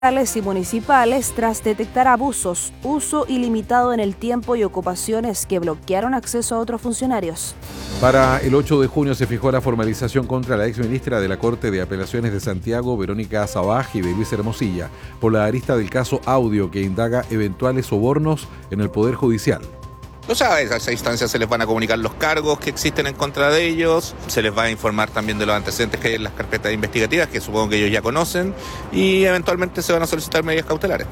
y municipales tras detectar abusos, uso ilimitado en el tiempo y ocupaciones que bloquearon acceso a otros funcionarios. Para el 8 de junio se fijó la formalización contra la exministra de la Corte de Apelaciones de Santiago, Verónica Sabaj, y de Luis Hermosilla, por la arista del caso Audio, que indaga eventuales sobornos en el Poder Judicial. O sea, a esa instancia se les van a comunicar los cargos que existen en contra de ellos, se les va a informar también de los antecedentes que hay en las carpetas investigativas, que supongo que ellos ya conocen, y eventualmente se van a solicitar medidas cautelares.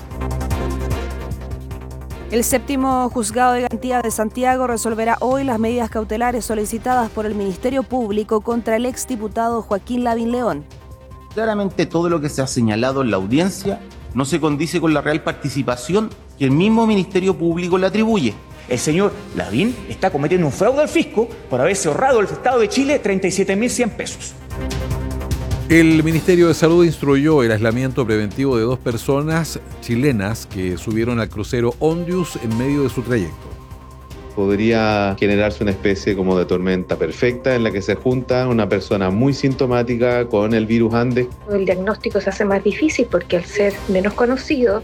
El séptimo juzgado de garantía de Santiago resolverá hoy las medidas cautelares solicitadas por el Ministerio Público contra el exdiputado Joaquín Lavín León. Claramente todo lo que se ha señalado en la audiencia no se condice con la real participación que el mismo Ministerio Público le atribuye. El señor Lavín está cometiendo un fraude al fisco por haberse ahorrado al Estado de Chile 37.100 pesos. El Ministerio de Salud instruyó el aislamiento preventivo de 2 personas chilenas que subieron al crucero Ondius en medio de su trayecto. Podría generarse una especie como de tormenta perfecta en la que se junta una persona muy sintomática con el virus Andes. El diagnóstico se hace más difícil porque al ser menos conocido.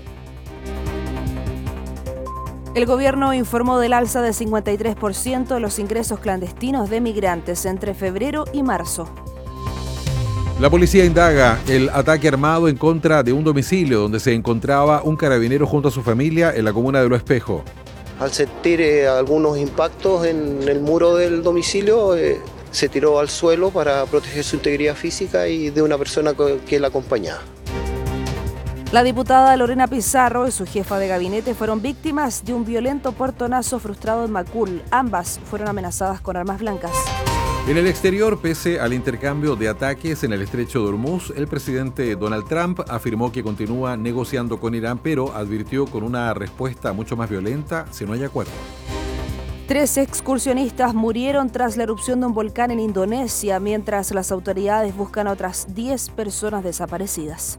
El gobierno informó del alza de 53% de los ingresos clandestinos de migrantes entre febrero y marzo. La policía indaga el ataque armado en contra de un domicilio donde se encontraba un carabinero junto a su familia en la comuna de Lo Espejo. Al sentir algunos impactos en el muro del domicilio, se tiró al suelo para proteger su integridad física y de una persona que la acompañaba. La diputada Lorena Pizarro y su jefa de gabinete fueron víctimas de un violento portonazo frustrado en Macul. Ambas fueron amenazadas con armas blancas. En el exterior, pese al intercambio de ataques en el estrecho de Hormuz, el presidente Donald Trump afirmó que continúa negociando con Irán, pero advirtió con una respuesta mucho más violenta si no hay acuerdo. 3 excursionistas murieron tras la erupción de un volcán en Indonesia, mientras las autoridades buscan a otras 10 personas desaparecidas.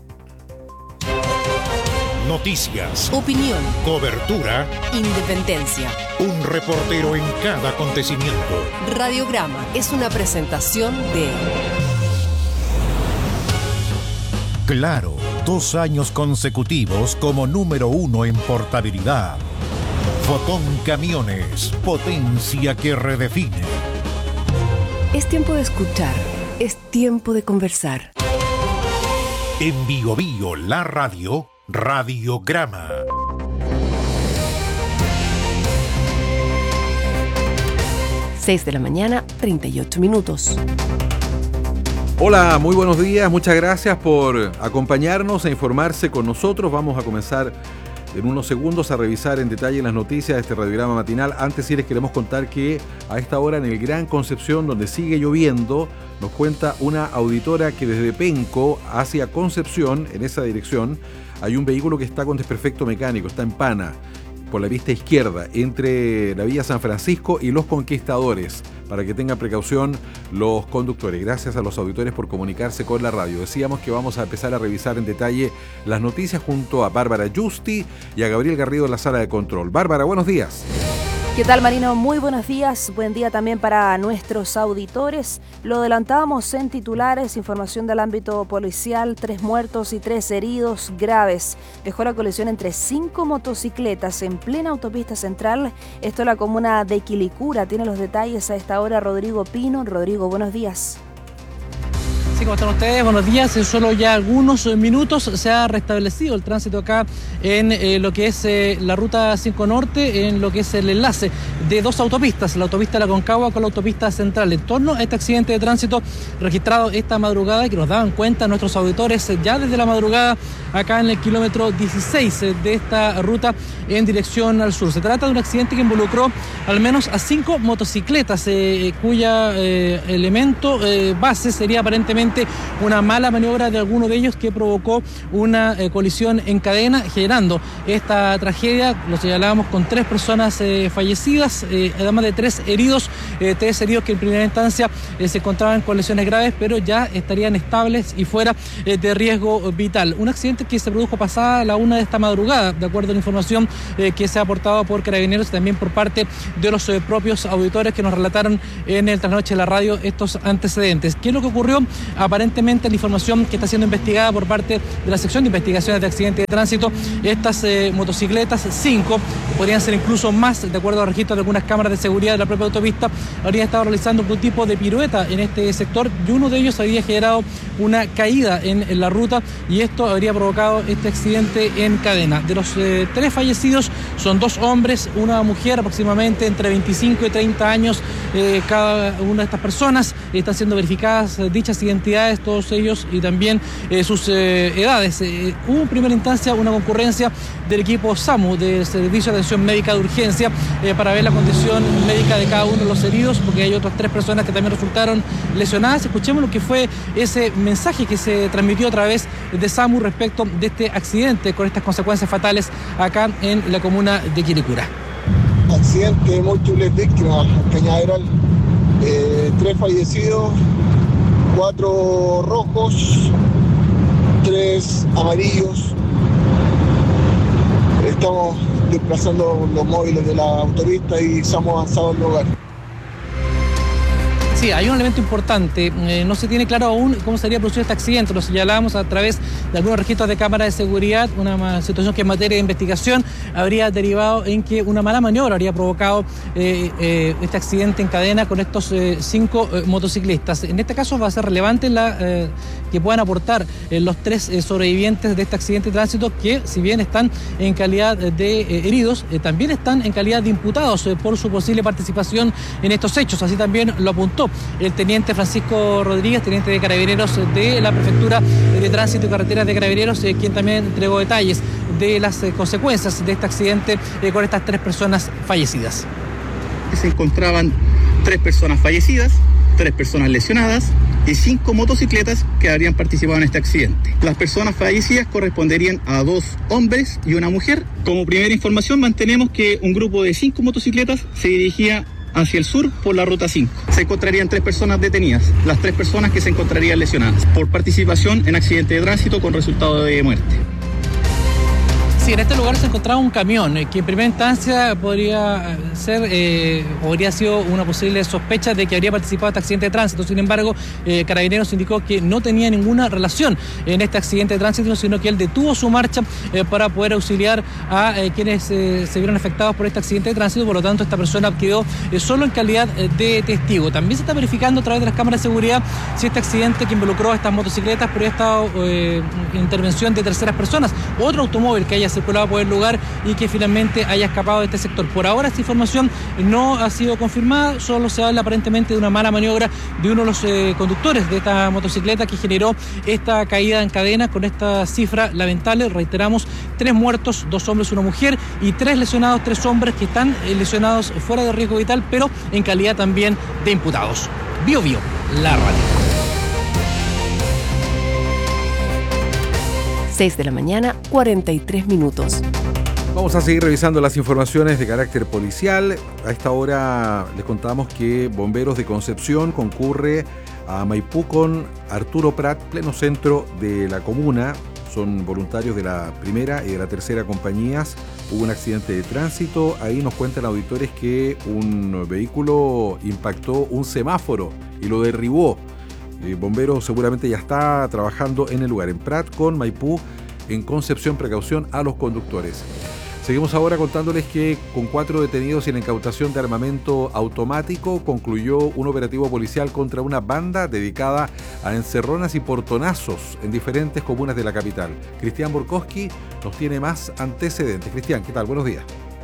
Noticias, opinión, cobertura, independencia. Un reportero en cada acontecimiento. Radiograma es una presentación de Claro, 2 años consecutivos como número 1 en portabilidad. Fotón Camiones, potencia que redefine. Es tiempo de escuchar, es tiempo de conversar. En Bio Bio, la radio, Radiograma. De la mañana, 38 minutos. Hola, muy buenos días. Muchas gracias por acompañarnos e informarse con nosotros. Vamos a comenzar en unos segundos a revisar en detalle las noticias de este radiograma matinal. Antes sí les queremos contar que a esta hora en el Gran Concepción, donde sigue lloviendo, nos cuenta una auditora que desde Penco hacia Concepción, en esa dirección, hay un vehículo que está con desperfecto mecánico, está en pana, por la pista izquierda, entre la Villa San Francisco y Los Conquistadores, para que tengan precaución los conductores. Gracias a los auditores por comunicarse con la radio. Decíamos que vamos a empezar a revisar en detalle las noticias junto a Bárbara Justi y a Gabriel Garrido en la sala de control. Bárbara, buenos días. ¿Qué tal, Marino? Muy buenos días. Buen día también para nuestros auditores. Lo adelantábamos en titulares, información del ámbito policial, 3 muertos y 3 heridos graves. Dejó la colisión entre 5 motocicletas en plena autopista central. Esto en la comuna de Quilicura. Tiene los detalles a esta hora Rodrigo Pino. Rodrigo, buenos días. Sí, ¿cómo están ustedes? Buenos días. En solo ya algunos minutos se ha restablecido el tránsito acá en lo que es la ruta 5 Norte, en lo que es el enlace de 2 autopistas, la autopista La Concagua con la autopista Central, en torno a este accidente de tránsito registrado esta madrugada y que nos daban cuenta nuestros auditores ya desde la madrugada acá en el kilómetro 16 de esta ruta en dirección al sur. Se trata de un accidente que involucró al menos a 5 motocicletas, cuya elemento base sería aparentemente una mala maniobra de alguno de ellos que provocó una colisión en cadena, generando esta tragedia. Lo señalábamos con 3 personas fallecidas, además de 3 heridos, 3 heridos que en primera instancia se encontraban con lesiones graves, pero ya estarían estables y fuera de riesgo vital. Un accidente que se produjo pasada la 1 de esta madrugada, de acuerdo a la información que se ha aportado por Carabineros y también por parte de los propios auditores que nos relataron en el trasnoche de la radio estos antecedentes. ¿Qué es lo que ocurrió? aparentemente la información que está siendo investigada por parte de la sección de investigaciones de accidentes de tránsito, estas motocicletas, 5, podrían ser incluso más, de acuerdo a registros de algunas cámaras de seguridad de la propia autopista, habrían estado realizando algún tipo de pirueta en este sector y uno de ellos habría generado una caída en la ruta y esto habría provocado este accidente en cadena. De los 3 fallecidos son 2 hombres, una mujer aproximadamente entre 25 y 30 años, cada una de estas personas. Están siendo verificadas dichas identidades, todos ellos, y también sus edades. Hubo en primera instancia una concurrencia del equipo SAMU, del Servicio de Atención Médica de Urgencia, para ver la condición médica de cada uno de los heridos, porque hay otras 3 personas que también resultaron lesionadas. Escuchemos lo que fue ese mensaje que se transmitió a través de SAMU respecto de este accidente con estas consecuencias fatales acá en la comuna de Quilicura. Accidente, múltiples víctimas, Cañaveral, 3 fallecidos, 4 rojos, 3 amarillos. Estamos desplazando los móviles de la autopista y estamos avanzados al lugar. Sí, hay un elemento importante. No se tiene claro aún cómo sería producido este accidente. Lo señalábamos a través de algunos registros de cámaras de seguridad. Una situación que en materia de investigación habría derivado en que una mala maniobra habría provocado este accidente en cadena con estos 5 motociclistas. En este caso va a ser relevante que puedan aportar los 3 sobrevivientes de este accidente de tránsito, que si bien están en calidad de heridos, también están en calidad de imputados por su posible participación en estos hechos. Así también lo apuntó el teniente Francisco Rodríguez, teniente de Carabineros de la Prefectura de Tránsito y Carreteras de Carabineros, quien también entregó detalles de las consecuencias de este accidente con estas 3 personas fallecidas. Se encontraban 3 personas fallecidas, 3 personas lesionadas y 5 motocicletas que habrían participado en este accidente. Las personas fallecidas corresponderían a 2 hombres y una mujer. Como primera información, mantenemos que un grupo de 5 motocicletas se dirigía hacia el sur por la ruta 5. Se encontrarían 3 personas detenidas, las 3 personas que se encontrarían lesionadas por participación en accidente de tránsito con resultado de muerte. Sí, en este lugar se encontraba un camión que en primera instancia podría ser o habría sido una posible sospecha de que habría participado en este accidente de tránsito. Sin embargo, Carabineros indicó que no tenía ninguna relación en este accidente de tránsito, sino que él detuvo su marcha para poder auxiliar a quienes se vieron afectados por este accidente de tránsito. Por lo tanto, esta persona quedó solo en calidad de testigo. También se está verificando a través de las cámaras de seguridad si este accidente que involucró a estas motocicletas habría estado intervención de terceras personas, otro automóvil que haya circulado por el lugar y que finalmente haya escapado de este sector. Por ahora esta información no ha sido confirmada, solo se habla aparentemente de una mala maniobra de uno de los conductores de esta motocicleta que generó esta caída en cadena con esta cifra lamentable. Reiteramos, 3 muertos, 2 hombres, 1 mujer y 3 lesionados, 3 hombres que están lesionados fuera de riesgo vital, pero en calidad también de imputados. Bio Bio, la radio. 6 de la mañana, 43 minutos. Vamos a seguir revisando las informaciones de carácter policial. A esta hora les contamos que Bomberos de Concepción concurre a Maipú con Arturo Prat, pleno centro de la comuna. Son voluntarios de la primera y de la tercera compañías. Hubo un accidente de tránsito. Ahí nos cuentan auditores que un vehículo impactó un semáforo y lo derribó. Bomberos seguramente ya está trabajando en el lugar, en Prat con Maipú, en Concepción, precaución a los conductores. Seguimos ahora contándoles que con 4 detenidos y en incautación de armamento automático concluyó un operativo policial contra una banda dedicada a encerronas y portonazos en diferentes comunas de la capital. Cristian Borkowski nos tiene más antecedentes. Cristian, ¿qué tal? Buenos días.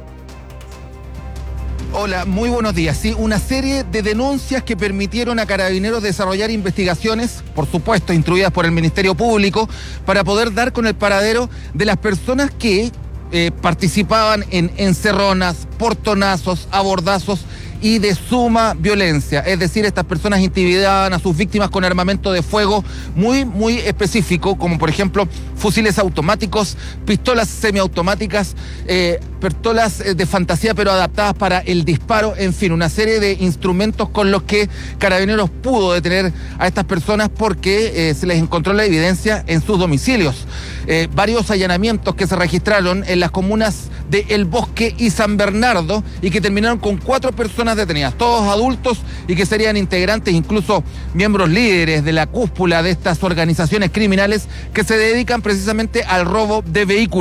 Hola, muy buenos días. Sí, una serie de denuncias que permitieron a Carabineros desarrollar investigaciones, por supuesto, instruidas por el Ministerio Público, para poder dar con el paradero de las personas que participaban en encerronas, portonazos, abordazos y de suma violencia. Es decir, estas personas intimidaban a sus víctimas con armamento de fuego muy específico, como por ejemplo fusiles automáticos, pistolas semiautomáticas, pistolas de fantasía pero adaptadas para el disparo, en fin, una serie de instrumentos con los que Carabineros pudo detener a estas personas porque se les encontró la evidencia en sus domicilios. Varios allanamientos que se registraron en las comunas de El Bosque y San Bernardo y que terminaron con 4 personas personas detenidas, todos adultos y que serían integrantes, incluso miembros líderes de la cúpula de estas organizaciones criminales que se dedican precisamente al robo de vehículos.